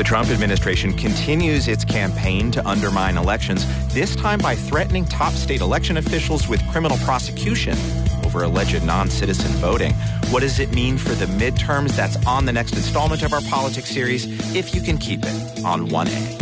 The Trump administration continues its campaign to undermine elections, this time by threatening top state election officials with criminal prosecution over alleged non-citizen voting. What does it mean for the midterms? That's on the next installment of our politics series, If You Can Keep It, on 1A.